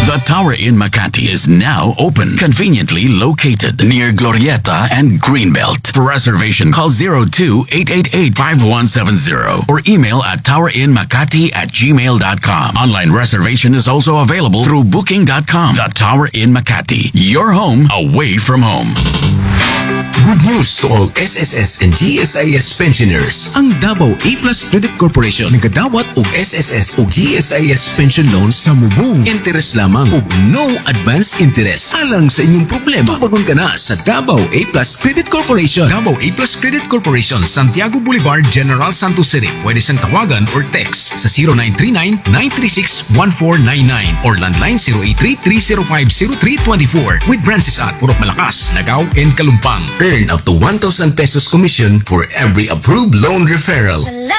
The Tower in Makati is now open, conveniently located near Glorieta and Greenbelt. For reservation, call 02-888-5170 or email at towerinmakati@gmail.com. Online reservation is also available through booking.com. The Tower in Makati, your home away from home. Good news to all SSS and GSIS pensioners. Ang Davao A-Plus Credit Corporation nagadawat og SSS o GSIS pension loans sa mubong interest lamang ug no advance interest. Alang sa inyong problema, tubagon ka na sa Davao A-Plus Credit Corporation. Davao A-Plus Credit Corporation, Santiago Boulevard, General Santos City. Pwede sang tawagan or text sa 0939-936-1499 or landline 083-305-0324 with branches at Purok Malakas, Nagaw, and Kalumpang. Earn up to 1,000 pesos commission for every approved loan referral.